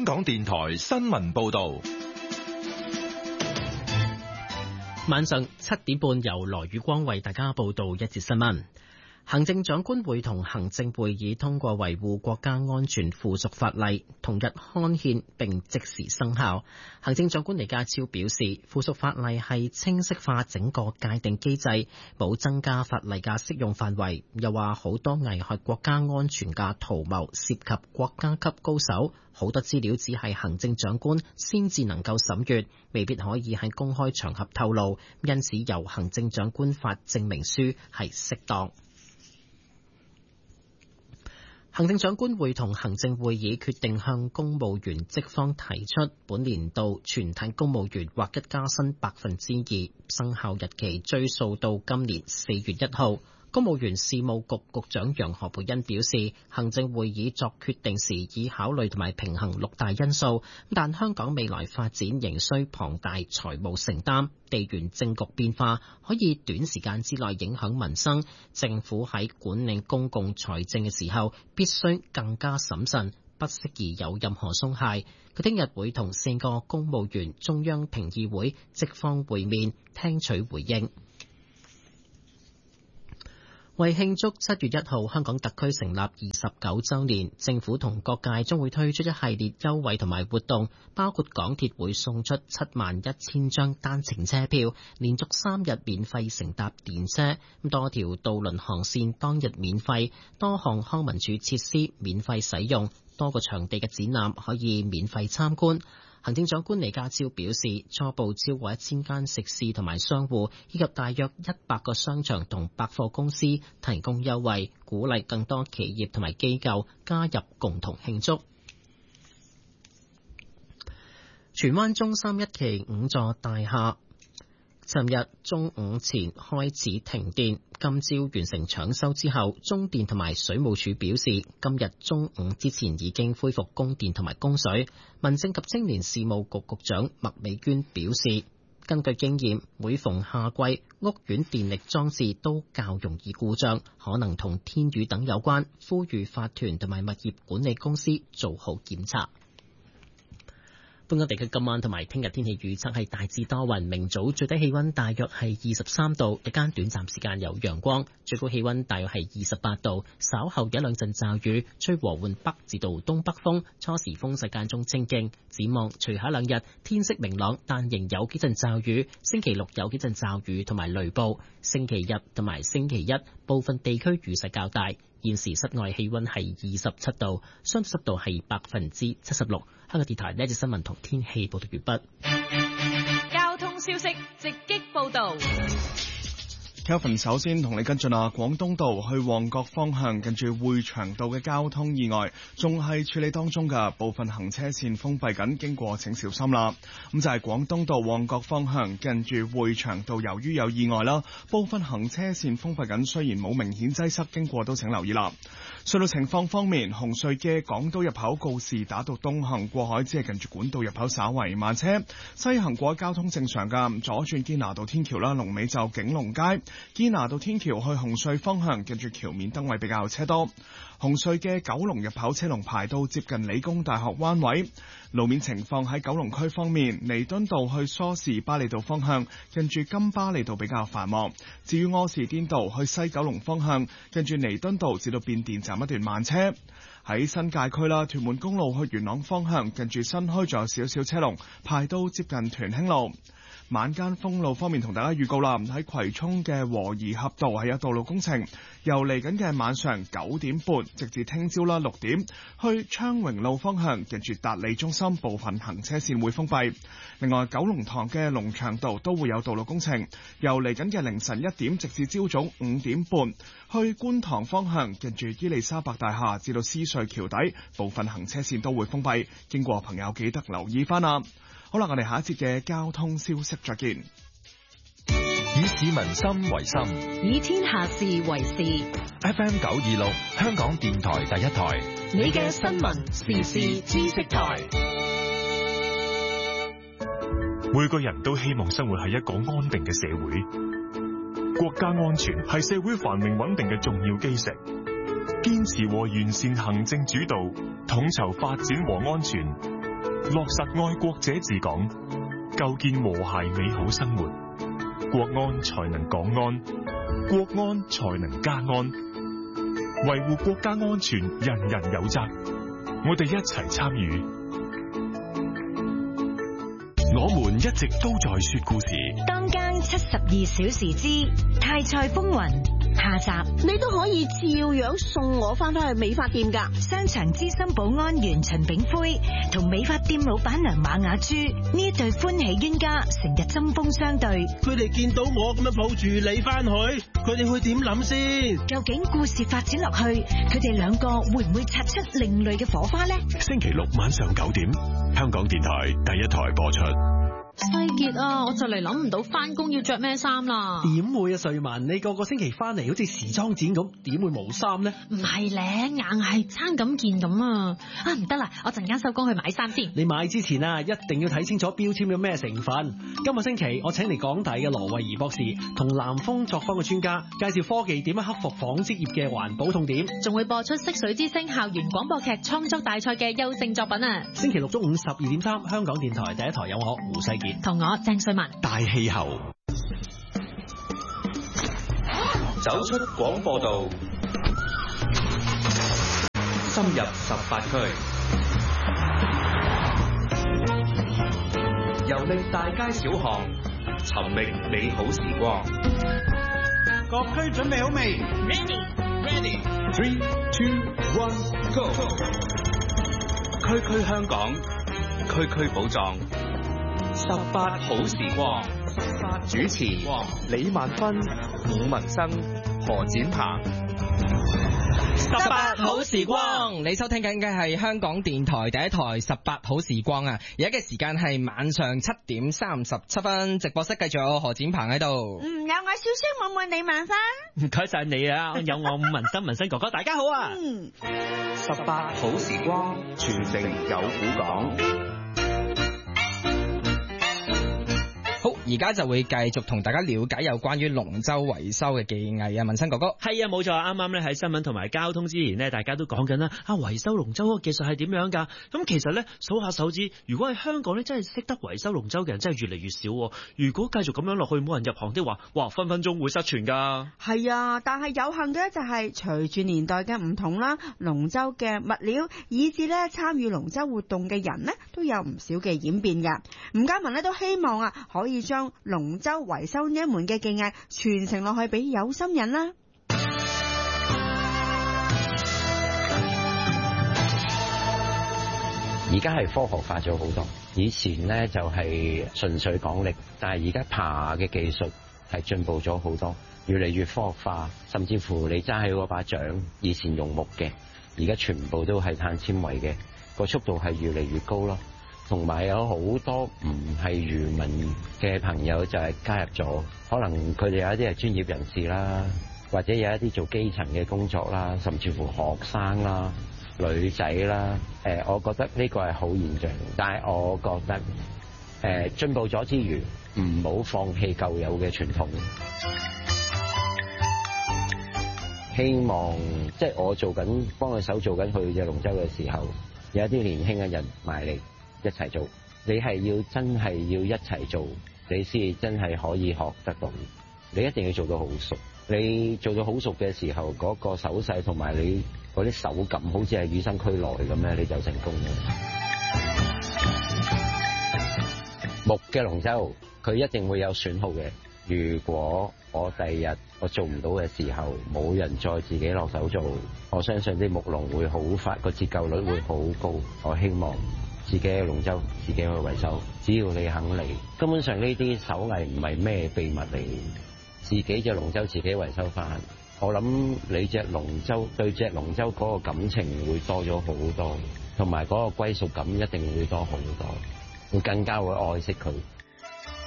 香港電台新聞報道。 晚上7點半，由羅宇光為大家報道一節新聞。行政長官會同行政會議通過維護國家安全附屬法例，同日刊憲並即時生效。行政長官李家超表示，附屬法例係清晰化整個界定機制，冇增加法例嘅適用範圍。又話好多危害國家安全嘅圖謀涉及國家級高手，好多資料只係行政長官先至能夠審閱，未必可以喺公開場合透露，因此由行政長官發證明書係適當。行政長官會同行政會議決定向公務員職方提出本年度全體公務員劃一加薪2%，生效日期追溯到今年4月1號。公務員事務局局長楊何蓓茵表示，行政會議作決定時已考慮同埋平衡6大因素，但香港未來發展仍需龐大財務承擔，地緣政局變化可以短時間之內影響民生，政府喺管理公共財政嘅時候必須更加審慎，不適宜有任何鬆懈。佢聽日會同4個公務員中央評議會職方會面，聽取回應。為慶祝7月1號香港特區成立29週年，政府同各界將會推出一系列優惠同埋活動，包括港鐵會送出71000張單程車票，連續3日免費乘搭電車，多條渡輪航線當日免費，多項康文署設施免費使用，多個場地嘅展覽可以免費參觀。行政長官李家超表示，初步超過1000間食肆同埋商戶，以及大約100個商場同百貨公司提供優惠，鼓勵更多企業同埋機構加入共同慶祝。荃灣中心1期5座大廈尋日中午前開始停電，今朝完成搶修之後，中電同埋水務署表示，今日中午之前已經恢復供電同埋供水。民政及青年事務局局長麥美娟表示，根據經驗，每逢夏季，屋苑電力裝置都較容易故障，可能同天雨等有關，呼籲法團同埋物業管理公司做好檢查。本港地區今晚同埋聽日天氣預測係大致多雲，明早最低氣溫大約係23度，日間短暫時間有陽光，最高氣溫大約係28度。稍後有一兩陣驟雨，吹和緩北至到東北風，初時風勢間中清勁。展望隨後2日天色明朗，但仍有幾陣驟雨。星期六有幾陣驟雨同埋雷暴，星期日同埋星期一部分地區雨勢較大。現時室外氣溫係27度，相對濕度係76%。香港電台呢一節新聞同天氣報道完畢。 交通消息直擊報道。 Kelvin 首先同你跟進廣東道去旺角方向近住匯祥道嘅交通意外仲係處理當中嘅，部分行車線封閉緊，經過請小心啦。咁就係廣東道旺角方向近住匯祥道，由於有意外啦，部分行車線封閉緊，雖然冇明顯擠塞，經過都請留意啦。隧道情況方面，紅隧嘅港島入口告士打道東行過海只係近住管道入口稍為慢車，西行過交通正常㗎，左轉堅拿道天橋啦，龍尾就景隆街。堅拿道天橋去紅隧方向，近住橋面燈位比較車多。紅隧嘅九龍入口車龍排到接近理工大學灣位。路面情況喺九龍區方面，彌敦道去梳士巴利道方向，近住金巴利道比較繁忙。至於柯士甸道去西九龍方向，近住彌敦道至到變電站一段慢車。喺新界區啦，屯門公路去元朗方向，近住新墟仲有少少車龍排到接近屯興路。晚間封路方面，同大家預告啦，喺葵涌嘅和宜合道係有道路工程，由嚟緊嘅晚上9點半直至聽朝啦6點，去昌榮路方向近住達利中心部分行車線會封閉。另外，九龍塘嘅龍翔道都會有道路工程，由嚟緊嘅凌晨1點直至朝早5點半，去觀塘方向近住伊利沙伯大廈至到獅隧橋底部分行車線都會封閉，經過朋友記得留意翻啦。好啦，我哋下一節嘅交通消息再見。 以市民心為心， 以天下事為事。 FM 926，香港電台第一台， 你嘅新聞時事知識台。 每個人都希望生活喺一個安定嘅社會，國家安全係社會繁榮穩定嘅重要基石。堅持和完善行政主導，統籌發展和安全， 落實愛國者治港，構建和諧美好生活。國安才能港安，國安才能家安。維護國家安全，人人有責。我哋一齊參與。 我們一直都在說故事。 當間72小時之泰菜風雲下集， 你都可以照樣送我翻去美髮店㗎。 商場資深保安員秦炳輝同美髮店老闆娘馬雅珠呢一對歡喜冤家，成日針鋒相對。 佢哋見到我咁樣抱住你翻去，佢哋會點諗先？ 究竟故事發展落去，佢哋兩個會唔會擦出另類嘅火花呢？ 星期六晚上9點，香港電台第一台播出。 世傑啊，我就嚟諗唔到翻工要着咩衫啦。 點會啊，瑞文，你個星期翻嚟好似時裝展咁，點會冇衫呢？ 唔係咧，硬係差咁件咁啊！唔得啦，我陣間收工去買衫先。 你買之前啊，一定要睇清楚標籤有咩成分。今個星期我請嚟港大嘅羅慧儀博士同南豐作坊嘅專家介紹科技點樣克服紡織業嘅環保痛點， 仲會播出色水之聲校園廣播劇創作大賽嘅優勝作品啊！ 星期六中午12:3，香港電台第一台有我胡世傑同我鄭瑞文。 大氣候， 走出廣播道，深入18區，遊歷大街小巷，尋覓美好時光。 各區準備好未 ？Ready. 3, 2, 1, go！ 區區香港，區區寶藏。18好時光，主持李萬芬、伍文生、何展鵬。 18好時光，你收聽緊嘅係香港電台第一台18好時光啊！而家嘅時間係晚上7:37，直播室繼續有何展鵬喺度。 有我少少妹妹李萬芬。 唔該晒你啊，有我伍文生文生哥哥，大家好啊 ！18好時光，傳承有古港。 好，而家就會繼續同大家了解有關於龍舟維修嘅技藝啊，文生哥哥。 係啊，冇錯，啱啱咧喺新聞同埋交通之前呢，大家都講緊啦，維修龍舟嗰個技術係點樣㗎？咁其實咧數下手指，如果喺香港咧真係識得維修龍舟嘅人真係越嚟越少。如果繼續咁樣落去，冇人入行的話，哇，分分鐘會失傳㗎。 係啊，但係有幸嘅就係隨住年代嘅唔同啦，龍舟嘅物料以至咧參與龍舟活動嘅人呢，都有唔少嘅演變㗎。吳家文呢都希望可以將龍舟維修呢一門嘅技藝傳承落去俾有心人啦。 而家係科學化咗好多，以前呢就係純粹講力，但係而家爬嘅技術係進步咗好多，越嚟越科學化，甚至乎你揸起嗰把槳，以前用木嘅，而家全部都係碳纖維嘅，個速度係越嚟越高咯。同埋有好多唔係漁民嘅朋友就係加入咗，可能佢哋有一啲係專業人士啦，或者有一啲做基層嘅工作啦，甚至乎學生啦、女仔啦。我覺得呢個係好現象，但係我覺得進步咗之餘，唔好放棄舊有嘅傳統。希望即係我幫佢手做緊佢隻龍舟嘅時候，有一啲年輕嘅人埋嚟一齊做。你係要真係要一齊做，你先真係可以學得到。你一定要做到好熟，你做到好熟嘅時候，嗰個手勢同埋你嗰啲手感好似係與生俱來咁咧，你就成功啦。木嘅龍舟佢一定會有損耗嘅。如果我第日我做唔到嘅時候，冇人再自己落手做，我相信啲木龍會好快，個折舊率會好高。我希望自己嘅龍舟自己去維修，只要你肯嚟。根本上呢啲手藝唔係咩秘密嚟，自己隻龍舟自己維修翻。我諗你隻龍舟對隻龍舟嗰個感情會多咗好多，同埋嗰個歸屬感一定會多好多，會更加會愛惜佢。